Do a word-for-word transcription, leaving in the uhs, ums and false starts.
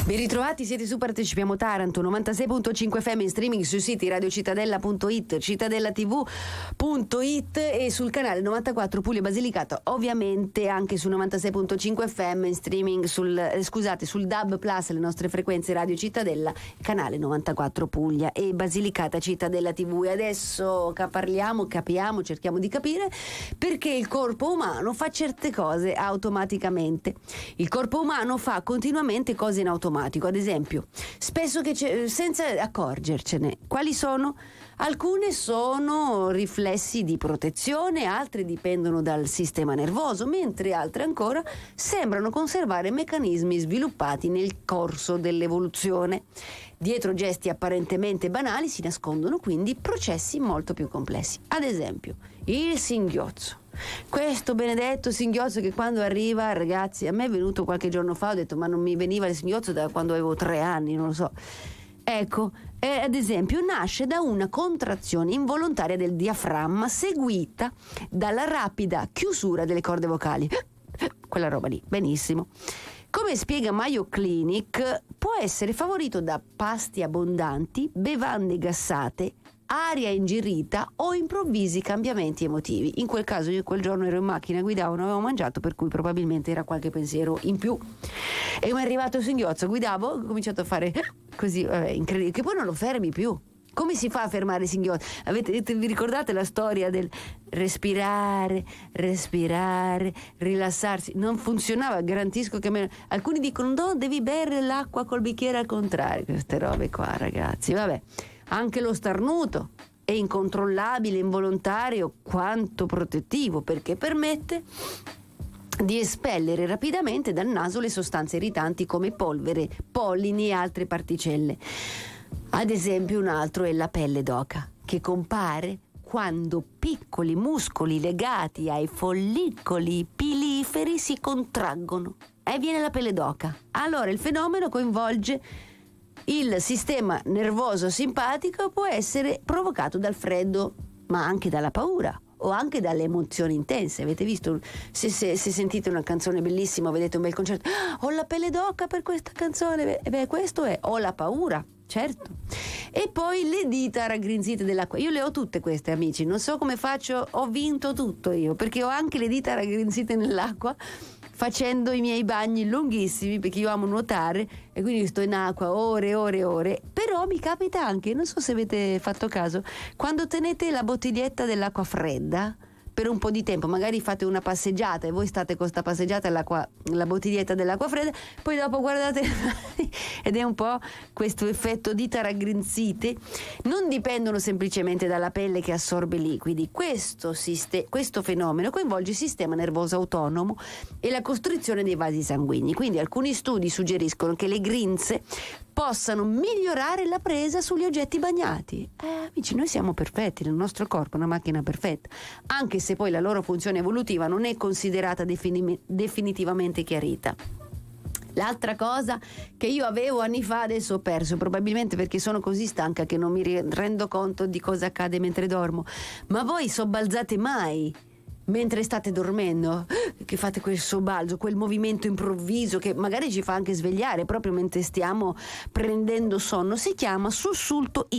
Ben ritrovati, siete su Partecipiamo Taranto novantasei virgola cinque effe emme in streaming sui siti radiocittadella punto it, cittadella tv punto it e sul canale novantaquattro Puglia Basilicata, ovviamente anche su novantasei virgola cinque effe emme in streaming sul eh, scusate sul D A B Plus, le nostre frequenze Radio Cittadella, canale novantaquattro Puglia e Basilicata Cittadella tivù. E adesso parliamo, capiamo, cerchiamo di capire perché il corpo umano fa certe cose automaticamente. Il corpo umano fa continuamente cose in automatico. Ad esempio, spesso che c'è, senza accorgercene. Quali sono? Alcune sono riflessi di protezione, altre dipendono dal sistema nervoso, mentre altre ancora sembrano conservare meccanismi sviluppati nel corso dell'evoluzione. Dietro gesti apparentemente banali si nascondono quindi processi molto più complessi. Ad esempio, il singhiozzo. Questo benedetto singhiozzo che quando arriva, ragazzi, a me è venuto qualche giorno fa, ho detto ma non mi veniva il singhiozzo da quando avevo tre anni, non lo so. Ecco, eh, ad esempio nasce da una contrazione involontaria del diaframma seguita dalla rapida chiusura delle corde vocali. Quella roba lì, benissimo. Come spiega Mayo Clinic, può essere favorito da pasti abbondanti, bevande gassate, aria ingerita o improvvisi cambiamenti emotivi. In quel caso io quel giorno ero in macchina, guidavo, non avevo mangiato, per cui probabilmente era qualche pensiero in più. E mi è arrivato il singhiozzo, guidavo, ho cominciato a fare così, vabbè, incredibile, che poi non lo fermi più. Come si fa a fermare il singhiozzo? Avete, vi ricordate la storia del respirare, respirare, rilassarsi? Non funzionava, garantisco che me... Alcuni dicono no, devi bere l'acqua col bicchiere al contrario, queste robe qua, ragazzi, vabbè. Anche lo starnuto è incontrollabile, involontario, quanto protettivo, perché permette di espellere rapidamente dal naso le sostanze irritanti come polvere, pollini e altre particelle. Ad esempio un altro è la pelle d'oca, che compare quando piccoli muscoli legati ai follicoli piliferi si contraggono e viene la pelle d'oca. Allora il fenomeno coinvolge il sistema nervoso simpatico, può essere provocato dal freddo, ma anche dalla paura o anche dalle emozioni intense. Avete visto, se, se, se sentite una canzone bellissima, vedete un bel concerto, ah, ho la pelle d'oca per questa canzone, beh, beh questo è, ho la paura, certo. E poi le dita raggrinzite dell'acqua, io le ho tutte queste, amici, non so come faccio, ho vinto tutto io, perché ho anche le dita raggrinzite nell'acqua facendo i miei bagni lunghissimi, perché io amo nuotare e quindi sto in acqua ore e ore e ore. Però mi capita anche, non so se avete fatto caso, quando tenete la bottiglietta dell'acqua fredda per un po' di tempo, magari fate una passeggiata e voi state con sta passeggiata l'acqua, la bottiglietta dell'acqua fredda, poi dopo guardate ed è un po' questo effetto dita raggrinzite. Non dipendono semplicemente dalla pelle che assorbe liquidi. Questo, siste- questo fenomeno coinvolge il sistema nervoso autonomo e la costrizione dei vasi sanguigni. Quindi alcuni studi suggeriscono che le grinze possano migliorare la presa sugli oggetti bagnati. Eh, amici, noi siamo perfetti, il nostro corpo è una macchina perfetta, anche se poi la loro funzione evolutiva non è considerata defini- definitivamente chiarita. L'altra cosa che io avevo anni fa adesso ho perso, probabilmente perché sono così stanca che non mi rendo conto di cosa accade mentre dormo. Ma voi sobbalzate mai mentre state dormendo? Che fate quel sobbalzo, quel movimento improvviso che magari ci fa anche svegliare proprio mentre stiamo prendendo sonno? Si chiama sussulto